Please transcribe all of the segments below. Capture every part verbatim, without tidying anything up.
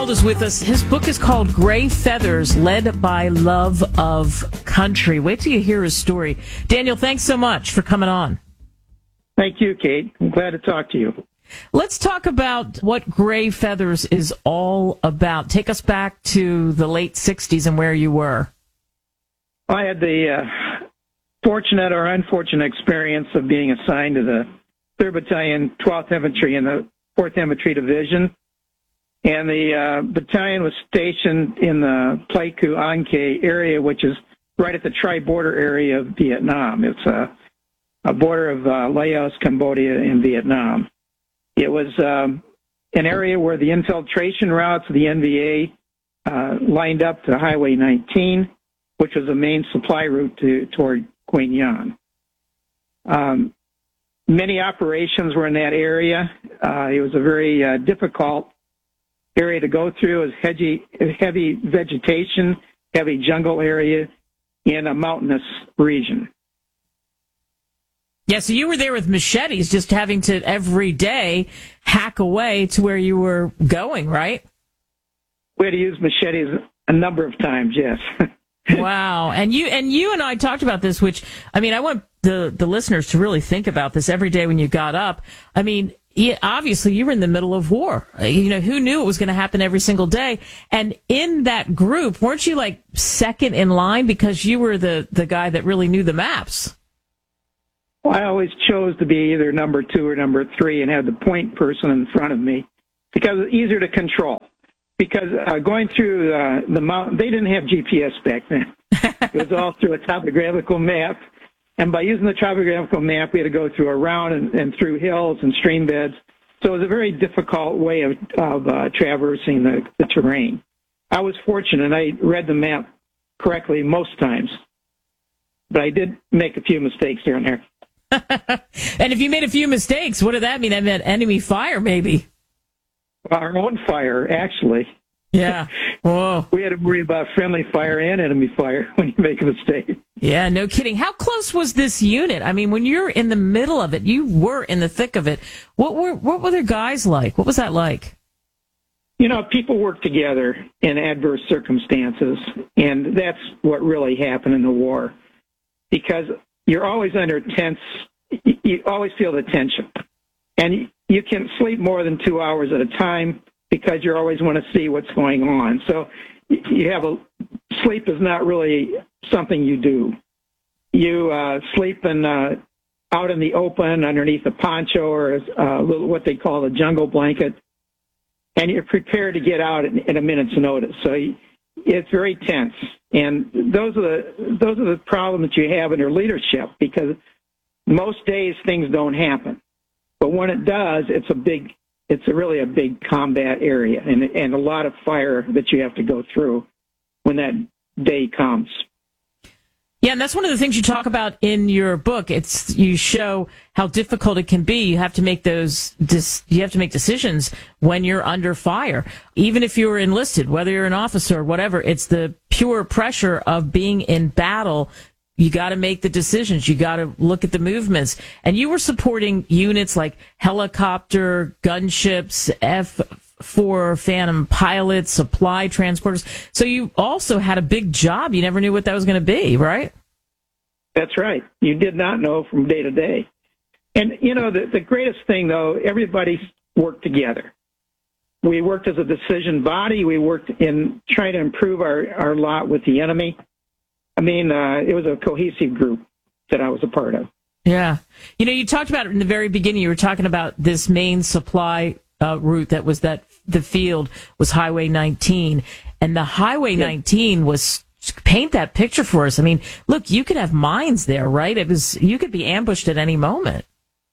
Arnold is with us. His book is called Gray Feathers, Led by Love of Country. Wait till you hear his story. Daniel, thanks so much for coming on. Thank you, Kate. I'm glad to talk to you. Let's talk about what Gray Feathers is all about. Take us back to the late sixties and where you were. I had the uh, fortunate or unfortunate experience of being assigned to the third Battalion, twelfth Infantry, and the fourth Infantry Division. And the uh, battalion was stationed in the Pleiku-An-Khie area, which is right at the tri-border area of Vietnam. It's a, a border of uh, Laos, Cambodia, and Vietnam. It was um, an area where the infiltration routes of the N V A uh, lined up to Highway nineteen, which was the main supply route to, toward Quang Nhân. Um, many operations were in that area. Uh, it was a very uh, difficult area to go through. It was heavy, heavy vegetation, heavy jungle area in a mountainous region. Yeah, so you were there with machetes, just having to every day hack away to where you were going, right? We had to use machetes a number of times, yes. Wow. And you and you and I talked about this, which, I mean, I want the, the listeners to really think about this every day when you got up. I mean, yeah, obviously you were in the middle of war. You know, who knew it was going to happen every single day? And in that group, weren't you like second in line because you were the, the guy that really knew the maps? Well, I always chose to be either number two or number three and have the point person in front of me because it's easier to control. Because uh, going through uh, the mountain, they didn't have G P S back then. It was all through a topographical map. And by using the topographical map, we had to go through around and, and through hills and stream beds. So it was a very difficult way of, of uh, traversing the, the terrain. I was fortunate. I read the map correctly most times. But I did make a few mistakes here and there. And if you made a few mistakes, what did that mean? I meant enemy fire, maybe. Our own fire, actually. Yeah. Whoa. We had to worry about friendly fire and enemy fire when you make a mistake. Yeah, no kidding. How close was this unit? I mean, when you're in the middle of it, you were in the thick of it. What were what were the guys like? What was that like? You know, people work together in adverse circumstances, and that's what really happened in the war. Because you're always under tense, you always feel the tension. And you can sleep more than two hours at a time because you always want to see what's going on. So you have a, sleep is not really something you do. You uh, sleep in, uh, out in the open underneath a poncho or a little, what they call a jungle blanket, and you're prepared to get out in, in a minute's notice. So you, it's very tense. And those are the those are the problems that you have in your leadership because most days things don't happen. But when it does, it's a big, it's a really a big combat area and, and a lot of fire that you have to go through when that day comes. Yeah, and that's one of the things you talk about in your book. It's you show how difficult it can be. You have to make those you have to make decisions when you're under fire. Even if you're enlisted, whether you're an officer or whatever, it's the pure pressure of being in battle. You got to make the decisions. You got to look at the movements. And you were supporting units like helicopter, gunships, F four Phantom pilots, supply transporters. So you also had a big job. You never knew what that was going to be, right? That's right. You did not know from day to day. And, you know, the, the greatest thing, though, everybody worked together. We worked as a decision body. We worked in trying to improve our, our lot with the enemy. I mean, uh, it was a cohesive group that I was a part of. Yeah. You know, you talked about it in the very beginning. You were talking about this main supply uh, route that was that the field was Highway nineteen. And the Highway yeah. nineteen was, paint that picture for us. I mean, look, you could have mines there, right? It was, you could be ambushed at any moment.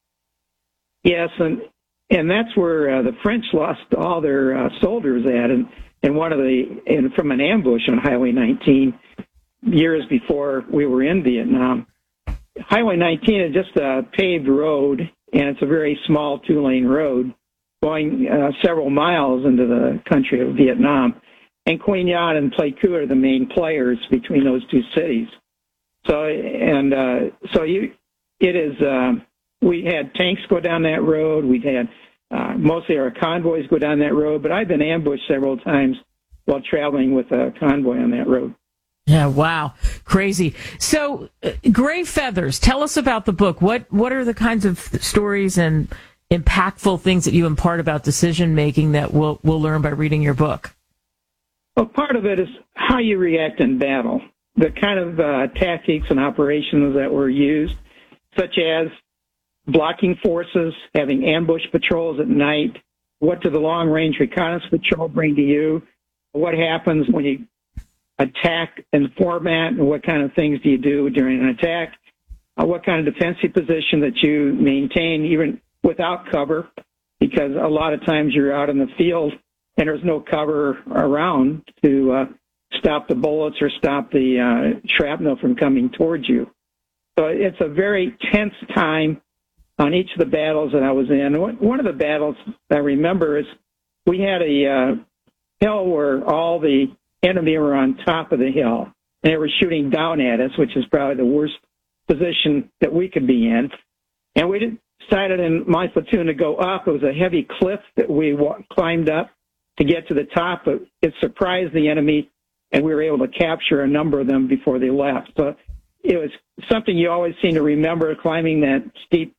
Yes, and and that's where uh, the French lost all their uh, soldiers at, and, and one of the, and from an ambush on Highway nineteen. Years before we were in Vietnam. Highway nineteen is just a paved road, and it's a very small two-lane road going uh, several miles into the country of Vietnam. And Quang Nhân and Pleiku are the main players between those two cities. So, and uh, so you, it is, uh, we had tanks go down that road. We've had Uh, mostly our convoys go down that road, but I've been ambushed several times while traveling with a convoy on that road. Yeah, wow. Crazy. So, uh, Gray Feathers, tell us about the book. What what are the kinds of stories and impactful things that you impart about decision making that we'll we'll learn by reading your book? Well, part of it is how you react in battle, the kind of uh, tactics and operations that were used, such as blocking forces, having ambush patrols at night. What do the long-range reconnaissance patrol bring to you? What happens when you attack and format, and what kind of things do you do during an attack? Uh, what kind of defensive position that you maintain even without cover, because a lot of times you're out in the field and there's no cover around to uh, stop the bullets or stop the uh, shrapnel from coming towards you. So it's a very tense time on each of the battles that I was in. One of the battles I remember is we had a uh, hill where all the enemy were on top of the hill, and they were shooting down at us, which is probably the worst position that we could be in. And we decided in my platoon to go up. It was a heavy cliff that we walked, climbed up to get to the top, but it surprised the enemy, and we were able to capture a number of them before they left. So it was something you always seem to remember, climbing that steep,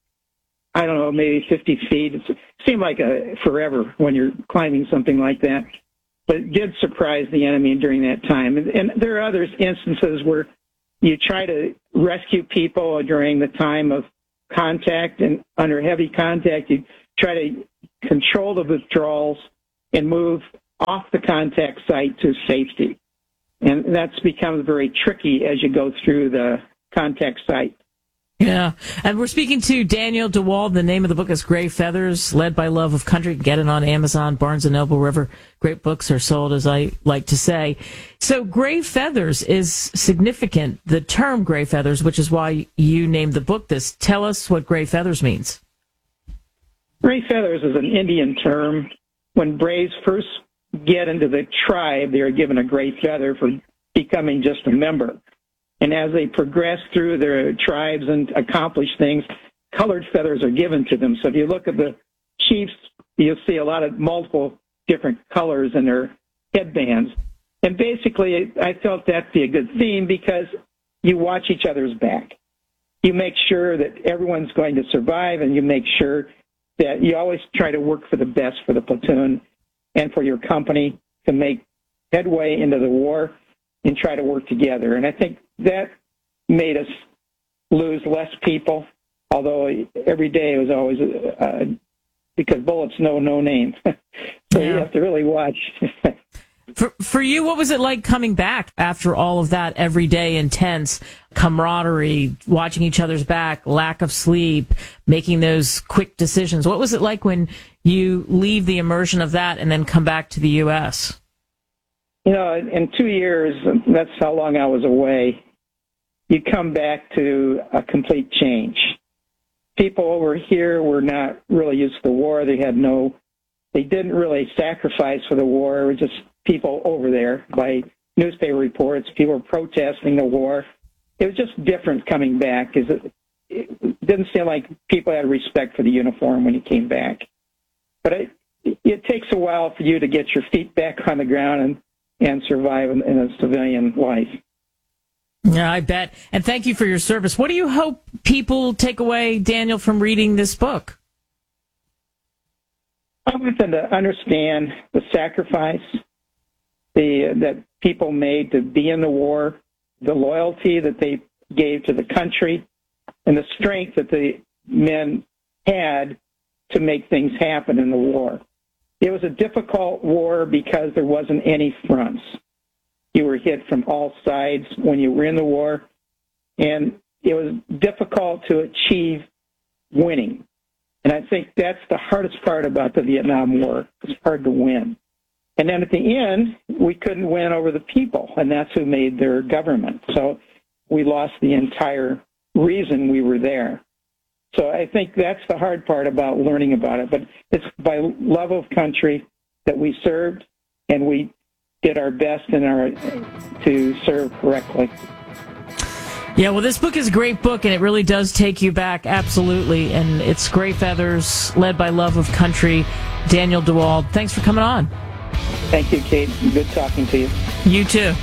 I don't know, maybe fifty feet. It seemed like a forever when you're climbing something like that. But it did surprise the enemy during that time. And, and there are other instances where you try to rescue people during the time of contact, and under heavy contact, you try to control the withdrawals and move off the contact site to safety. And that's becomes very tricky as you go through the contact site. Yeah. And we're speaking to Daniel DeWald. The name of the book is Gray Feathers, Led by Love of Country. Get it on Amazon, Barnes and Noble, River. Great books are sold, as I like to say. So Gray Feathers is significant. The term Gray Feathers, which is why you named the book this. Tell us what Gray Feathers means. Gray Feathers is an Indian term. When braves first get into the tribe, they are given a gray feather for becoming just a member. And as they progress through their tribes and accomplish things, colored feathers are given to them. So if you look at the chiefs, you'll see a lot of multiple different colors in their headbands. And basically, I felt that'd be a good theme because you watch each other's back. You make sure that everyone's going to survive, and you make sure that you always try to work for the best for the platoon and for your company to make headway into the war and try to work together. And I think that made us lose less people, although every day it was always, uh, because bullets know no name. so yeah. You have to really watch. For for you, what was it like coming back after all of that everyday intense camaraderie, watching each other's back, lack of sleep, making those quick decisions? What was it like when you leave the immersion of that and then come back to the U S? You know, in two years, that's how long I was away, you come back to a complete change. People over here were not really used to the war. They had no, they didn't really sacrifice for the war. It was just people over there. By newspaper reports, people were protesting the war. It was just different coming back. It, it didn't seem like people had respect for the uniform when you came back. But it, it takes a while for you to get your feet back on the ground and and survive in, in a civilian life. Yeah, I bet. And thank you for your service. What do you hope people take away, Daniel, from reading this book? I want them to understand the sacrifice the, that people made to be in the war, the loyalty that they gave to the country, and the strength that the men had to make things happen in the war. It was a difficult war because there wasn't any fronts. You were hit from all sides when you were in the war, and it was difficult to achieve winning. And I think that's the hardest part about the Vietnam War. It's hard to win. And then at the end, we couldn't win over the people, and that's who made their government. So we lost the entire reason we were there. So I think that's the hard part about learning about it. But it's by love of country that we served, and we did our best in our to serve correctly. Yeah, well, this book is a great book, and it really does take you back, absolutely. And it's Gray Feathers, led by Love of Country, Daniel DeWald. Thanks for coming on. Thank you, Kate. Good talking to you. You too.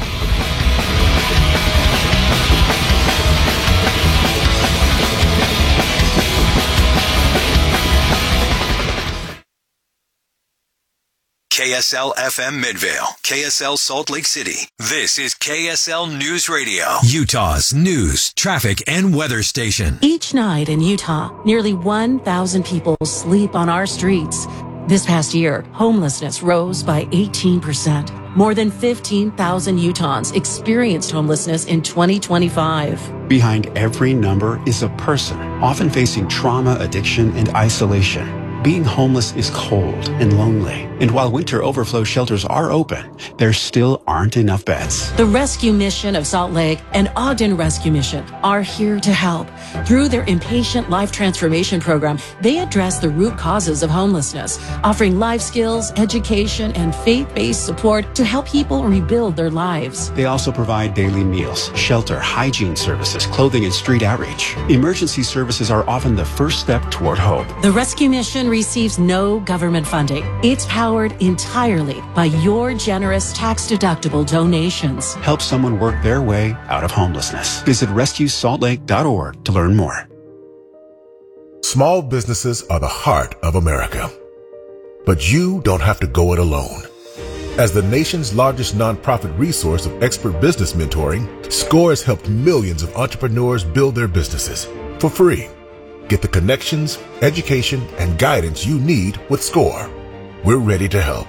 K S L F M Midvale, K S L Salt Lake City. This is K S L News Radio, Utah's news, traffic, and weather station. Each night in Utah, nearly one thousand people sleep on our streets. This past year, homelessness rose by eighteen percent. More than fifteen thousand Utahns experienced homelessness in twenty twenty-five. Behind every number is a person, often facing trauma, addiction, and isolation. Being homeless is cold and lonely. And while winter overflow shelters are open, there still aren't enough beds. The Rescue Mission of Salt Lake and Ogden Rescue Mission are here to help. Through their Inpatient Life Transformation Program, they address the root causes of homelessness, offering life skills, education, and faith-based support to help people rebuild their lives. They also provide daily meals, shelter, hygiene services, clothing, and street outreach. Emergency services are often the first step toward hope. The Rescue Mission receives no government funding. It's powered entirely by your generous tax-deductible donations. Help someone work their way out of homelessness. Visit rescue salt lake dot org to learn more. Small businesses are the heart of America. But you don't have to go it alone. As the nation's largest nonprofit resource of expert business mentoring, SCORE has helped millions of entrepreneurs build their businesses for free. Get the connections, education, and guidance you need with SCORE. We're ready to help.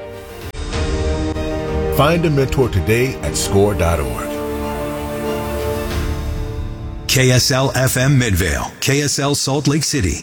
Find a mentor today at score dot org. K S L F M Midvale, K S L Salt Lake City.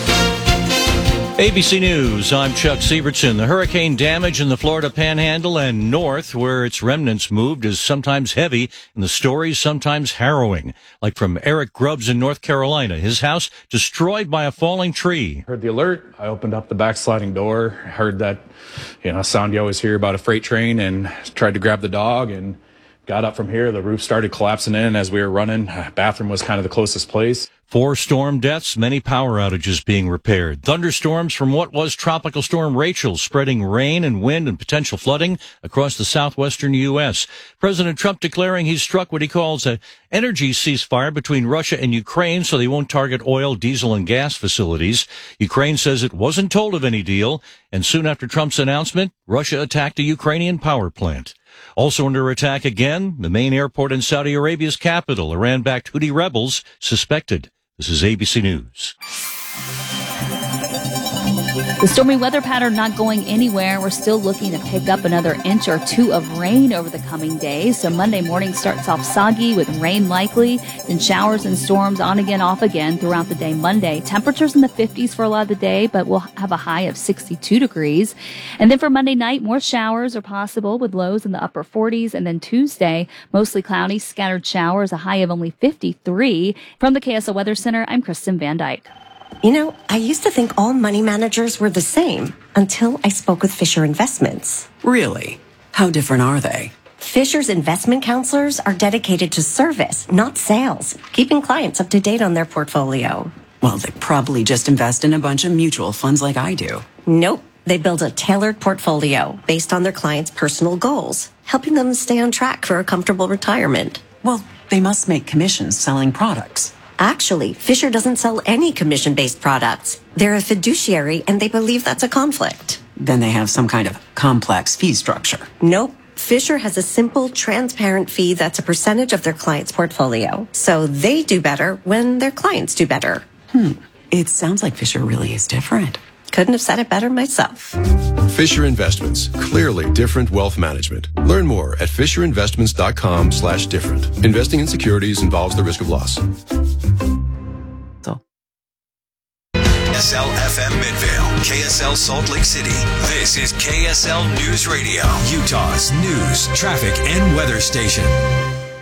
A B C News, I'm Chuck Sievertson. The hurricane damage in the Florida Panhandle and north, where its remnants moved, is sometimes heavy, and the stories sometimes harrowing. Like from Eric Grubbs in North Carolina, his house destroyed by a falling tree. Heard the alert. I opened up the back sliding door, heard that, you know, sound you always hear about a freight train, and tried to grab the dog and got up from here. The roof started collapsing in as we were running. Bathroom was kind of the closest place. Four storm deaths, many power outages being repaired. Thunderstorms from what was Tropical Storm Rachel, spreading rain and wind and potential flooding across the southwestern U S. President Trump declaring he's struck what he calls an energy ceasefire between Russia and Ukraine so they won't target oil, diesel, and gas facilities. Ukraine says it wasn't told of any deal, and soon after Trump's announcement, Russia attacked a Ukrainian power plant. Also under attack again, the main airport in Saudi Arabia's capital. Iran-backed Houthi rebels suspected. This is A B C News. The stormy weather pattern not going anywhere. We're still looking to pick up another inch or two of rain over the coming days. So Monday morning starts off soggy with rain likely, then showers and storms on again, off again throughout the day Monday. Temperatures in the fifties for a lot of the day, but we'll have a high of sixty-two degrees. And then for Monday night, more showers are possible with lows in the upper forties. And then Tuesday, mostly cloudy, scattered showers, a high of only fifty-three. From the K S L Weather Center, I'm Kristen Van Dyke. You know, I used to think all money managers were the same until I spoke with Fisher Investments. Really? How different are they? Fisher's investment counselors are dedicated to service, not sales, keeping clients up to date on their portfolio. Well, they probably just invest in a bunch of mutual funds like I do. Nope. They build a tailored portfolio based on their clients' personal goals, helping them stay on track for a comfortable retirement. Well, they must make commissions selling products. Actually, Fisher doesn't sell any commission-based products. They're a fiduciary, and they believe that's a conflict. Then they have some kind of complex fee structure. Nope. Fisher has a simple, transparent fee that's a percentage of their client's portfolio. So they do better when their clients do better. Hmm. It sounds like Fisher really is different. Couldn't have said it better myself. Fisher Investments. Clearly different wealth management. Learn more at fisher investments dot com slash different. Investing in securities involves the risk of loss. So. K S L F M Midvale, K S L Salt Lake City. This is K S L News Radio, Utah's news, traffic, and weather station.